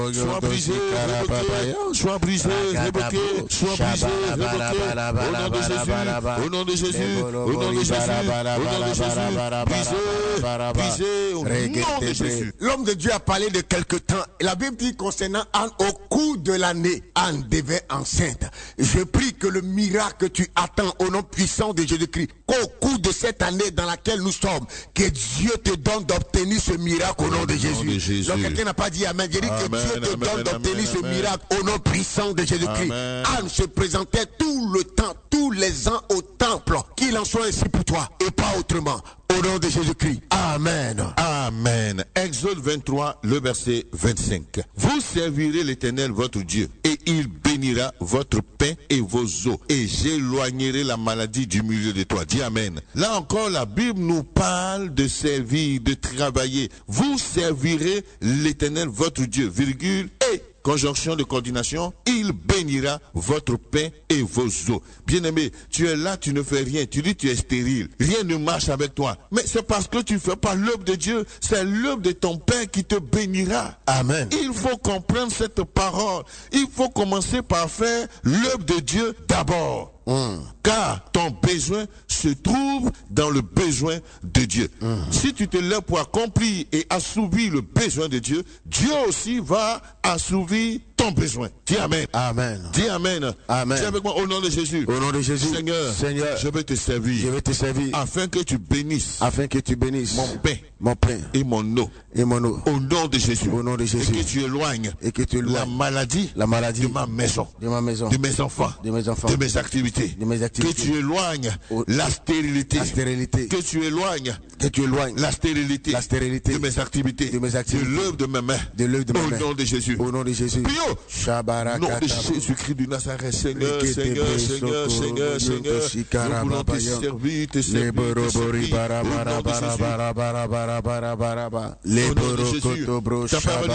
Sois brisé, révoqué, sois brisé, révoqué, sois brisé, révoqué. Au nom de Jésus, au nom de Jésus, au nom de Jésus, au nom de Jésus, brisé, au nom de Jésus. L'homme de Dieu a parlé de quelque temps. La Bible dit concernant Anne, au cours de l'année, Anne devait enceinte. Je prie que le miracle que tu attends au nom puissant de Jésus-Christ, qu'au cours de cette année dans laquelle nous sommes, que Dieu te donne d'obtenir ce miracle au nom de Jésus. Donc quelqu'un n'a pas dit Amen. J'ai dit que Dieu te donne d'obtenir ce miracle au nom puissant de Jésus-Christ. Anne se présentait tout le temps, tous les ans au temple. Qu'il en soit ainsi pour toi et pas autrement. Au nom de Jésus-Christ. Amen. Amen. Exode 23, le verset 25. Vous servirez l'Éternel votre Dieu, et il bénira votre pain et vos eaux, et j'éloignerai la maladie du milieu de toi. Dis Amen. Là encore, la Bible nous parle de servir, de travailler. Vous servirez l'Éternel votre Dieu, virgule, et conjonction de coordination, il bénira votre pain et vos eaux. Bien-aimé, tu es là, tu ne fais rien. Tu dis tu es stérile. Rien ne marche avec toi. Mais c'est parce que tu ne fais pas l'œuvre de Dieu. C'est l'œuvre de ton Père qui te bénira. Amen. Il faut comprendre cette parole. Il faut commencer par faire l'œuvre de Dieu d'abord. Car ton besoin se trouve dans le besoin de Dieu. Si tu te lèves pour accomplir et assouvir le besoin de Dieu, Dieu aussi va assouvir ton besoin. Dis Amen. Amen. Dis Amen. Amen. Dis avec moi au nom de Jésus. Au nom de Jésus. Seigneur, je vais te servir. Je vais te servir. Afin que tu bénisses. Afin que tu bénisses. Mon pain. Et mon eau. Et mon eau. Au nom de Jésus. Au nom de Jésus. Et que tu éloignes. Et que tu éloignes la maladie. De ma maison. De ma maison. De mes enfants. De mes enfants. De mes activités. De mes activités. Que tu éloignes la stérilité. La stérilité. Que tu éloignes. Que tu éloignes la stérilité. La stérilité. De mes activités. De mes activités. De l'œuvre de mes mains. De l'œuvre de mes mains. Au nom de Jésus. Au nom de Jésus. Pio. Nom de Jésus-Christ du Nazareth, Seigneur, Seigneur, Seigneur, Seigneur, Seigneur, nous voulons te servir, te servir, te servir. Au nom de Jésus.